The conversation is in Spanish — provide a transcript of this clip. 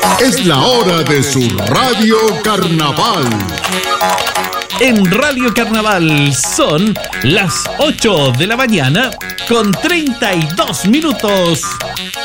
Es la hora de su Radio Carnaval. En Radio Carnaval son las 8 de la mañana con 32 minutos.